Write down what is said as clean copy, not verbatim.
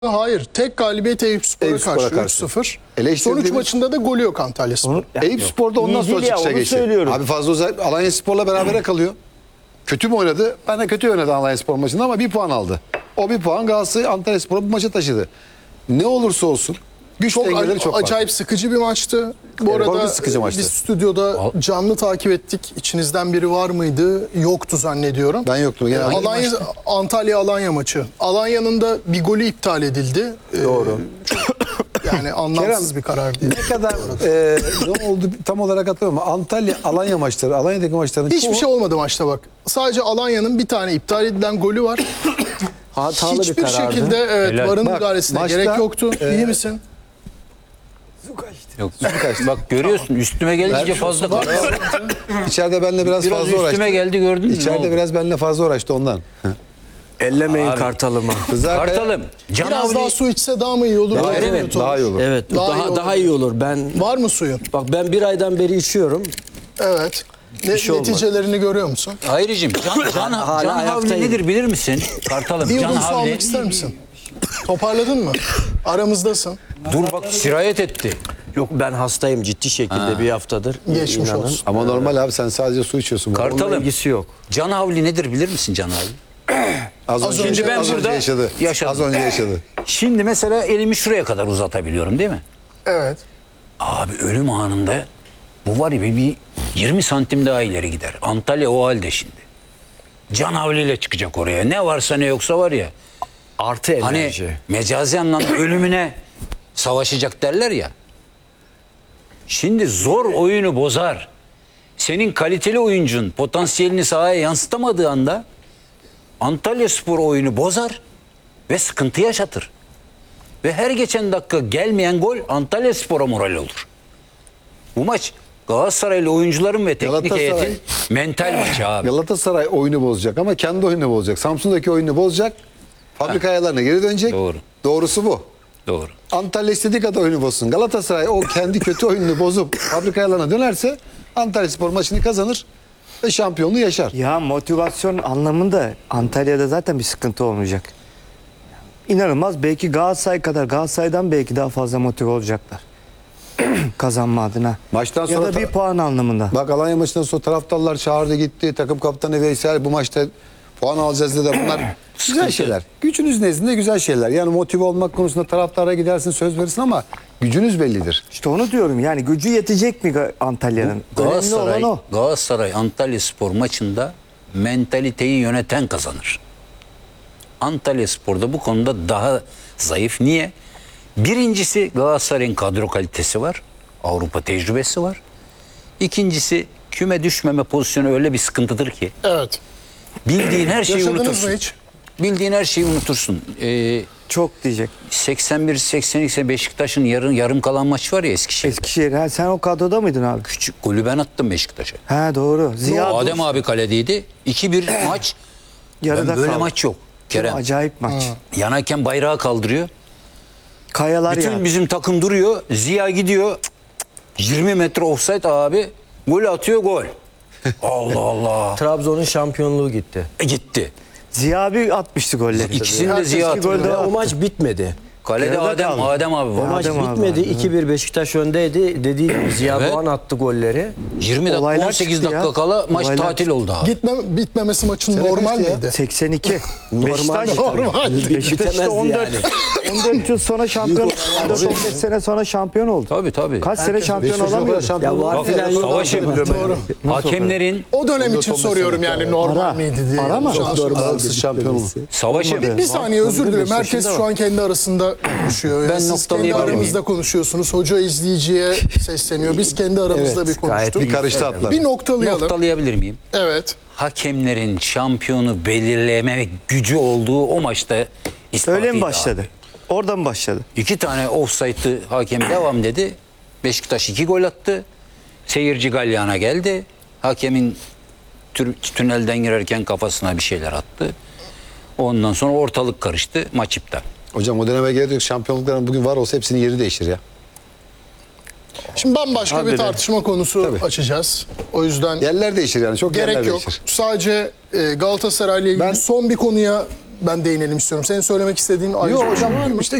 Hayır. Tek galibiyet Eyüpspor'a Eyüpspor'a karşı 3-0. Eleştirdiğimiz- Sonuç maçında da golü yok Antalyaspor. Eyüpspor'da ondan sonra İyi değil ya, çıkışa onu geçti. söylüyorum. Abi Fazla Uzay Alanyaspor'la berabere kalıyor. Kötü mü oynadı? Ben de kötü oynadı Alanyaspor maçında ama bir puan aldı. O bir puan Galatasaray Antalyaspor'u bu maça taşıdı. Ne olursa olsun güç Çok dengeleri çok farklı. acayip sıkıcı bir maçtı. Bu arada korkunç sıkıcı maçtı. biz stüdyoda canlı takip ettik. İçinizden biri var mıydı? Yoktu zannediyorum. Ben yoktum. Genelde Antalya-Alanya maçı. Alanya'nın da bir golü iptal edildi. Doğru. Yani anlamsız bir karar değil. Ne kadar ne oldu tam olarak hatırlamıyorum. Antalya Alanya maçları, Alanya'daki maçların Hiçbir şey olmadı maçta bak. Sadece Alanya'nın bir tane iptal edilen golü var. Hatalı bir Hiçbir karardı. şekilde Helal. varın Bak, müdahalesine maçta, gerek yoktu. İyi misin? Yok. Bak görüyorsun üstüme gelince fazla kaldı. İçeride benimle biraz Biraz fazla uğraştı. üstüme geldi gördün mü? Ne İçeride oldu? biraz benimle fazla uğraştı ondan. Ellemeyin Abi. Kartal'ımı. Kartalım. Can Biraz daha Avli su içse daha mı iyi olur? Daha, Değil mi evet, Tolga? daha iyi olur. Evet, Daha iyi olur. daha iyi olur. Ben Var mı suyun? bak ben bir aydan beri içiyorum. Evet. şey olmadı. Neticelerini görüyor musun? Ayrıcım Can Hala Havli ayaktayım. nedir bilir misin? Kartalım Bir Can yudum su Havli. almak ister misin? Toparladın mı? Aramızdasın. Dur bak sirayet etti. Yok ben hastayım ciddi şekilde bir haftadır. Geçmiş İnanın. olsun. Ama normal abi sen sadece su içiyorsun. Onunla Kartalım. ilgisi yok. Can Havli nedir bilir misin Can Havli? Az önce, önce ben az önce burada yaşadı. yaşadım. Az önce yaşadı. Şimdi mesela elimi şuraya kadar uzatabiliyorum değil mi? Evet. Abi ölüm anında bu var ya bir 20 santim daha ileri gider. Antalya o halde şimdi. Can Havli ile çıkacak oraya. Ne varsa ne yoksa var ya. Artı Hani enerji. mecazi anlamda ölümüne savaşacak derler ya. Şimdi zor oyunu bozar. Senin kaliteli oyuncun potansiyelini sahaya yansıtamadığı anda Antalyaspor oyunu bozar ve sıkıntı yaşatır. Ve her geçen dakika gelmeyen gol Antalyaspor'a moral olur. Bu maç Galatasaraylı oyuncuların ve teknik Galatasaray. heyetin mental maçı abi. Galatasaray oyunu bozacak ama kendi oyunu bozacak. Samsun'daki oyunu bozacak. Fabrika ayarlarına geri dönecek. Doğru. Doğrusu bu. Doğru. Antalya istediği kadar oyunu bozsun. Galatasaray o kendi kötü oyununu bozup fabrika ayarlarına dönerse Antalyaspor maçını kazanır ve şampiyonluğu yaşar. Ya motivasyon anlamında Antalya'da zaten bir sıkıntı olmayacak. İnanılmaz belki Galatasaray'dan belki daha fazla motive olacaklar. Kazanma adına. Maçtan Ya sonra da bir puan anlamında. Bak Alanya maçından sonra taraftarlar çağırdı gitti. Takım kaptanı Veysel bu maçta puan alacağız dedi. Bunlar güzel şeyler. Gücünüz nezdinde güzel şeyler. Yani motive olmak konusunda taraftara gidersin söz verirsin ama gücünüz bellidir. İşte onu diyorum yani gücü yetecek mi Antalya'nın? Önemli olan o. Galatasaray Antalyaspor maçında mentaliteyi yöneten kazanır. Antalyaspor da bu konuda daha zayıf. Niye? Birincisi Galatasaray'ın kadro kalitesi var. Avrupa tecrübesi var. İkincisi küme düşmeme pozisyonu öyle bir sıkıntıdır ki Evet. bildiğin her şeyi Yaşadınız unutursun. mı hiç? Bildiğin her şeyi unutursun. Çok diyecek. 81-82 Beşiktaş'ın yarım kalan maç var ya Eskişehir'de. Eskişehir. Ha, sen o kadroda mıydın abi? Küçük golü ben attım Beşiktaş'a. Ha doğru. Ziya Adem Dursun abi kaledeydi. 2-1 maç. yarıda Böyle kaldı. maç yok. Kerem. Acayip maç. Yan hakem bayrağı kaldırıyor. Kayalar Bütün ya. bizim takım duruyor. Ziya gidiyor. 20 metre offside abi. Gol atıyor gol. Allah Allah. Trabzon'un şampiyonluğu gitti. Gitti. Ziya abi atmıştı golleri. İkisini de Ziya Herkes bir gol attı. daha O maç bitmedi. Kalede Yarıda Adem kaldı. abi O var. maç Adem abi bitmedi. vardı. 2-1 Beşiktaş öndeydi. Dediği gibi Ziya Evet. Doğan attı golleri. 20 dakika Olaylar 18 çıktı dakika ya. kala maç Olaylar tatil oldu abi. Bitmemesi maçın Sene normal kaçtı ya? miydi? 82. Beşiktaş Normal. Beşiktaş da Bitemezdi 14 yani. 14 yıl sonra şampiyon 14-15 sene sonra şampiyon oldu. Tabii. Kaç sene şampiyon Beşiktaş'ın o kadar olamıyor. şampiyon Ya var oldu. filan yok. Savaşı Doğru. hakemlerin O dönem için soruyorum yani normal Ara. miydi diye. Ara mı? Şu an- Aralıksız şampiyon oldu. savaşı Bir saniye özür dilerim. Herkes Beşiktaş'ın da şu an kendi arasında konuşuyor. Ben Siz kendi noktalayabilir miyim? aranızda konuşuyorsunuz. Hoca izleyiciye sesleniyor. Biz kendi aramızda bir konuştuk. Bir karıştı atlar. Bir noktalayalım. noktalayabilir miyim? Evet. Hakemlerin şampiyonu belirleme gücü olduğu o maçta ispatıydı Öyle mi abi. başladı? Oradan mı başladı? 2 tane offside'lı hakem devam dedi. Beşiktaş 2 gol attı. Seyirci galyana geldi. Hakemin tünelden girerken kafasına bir şeyler attı. Ondan sonra ortalık karıştı. Maç iptal. Hocam o döneme gerek yok. Şampiyonlukların bugün var olsa hepsinin yeri değişir ya. Şimdi bambaşka bir Harbiden. tartışma konusu Tabii. açacağız. O yüzden Yerler değişir yani. Çok yerler gerek yok. değişir. Sadece Galatasaray'la ilgili Ben- son bir konuya ben değinelim istiyorum. Senin söylemek istediğin ayrıca Yok hocam işte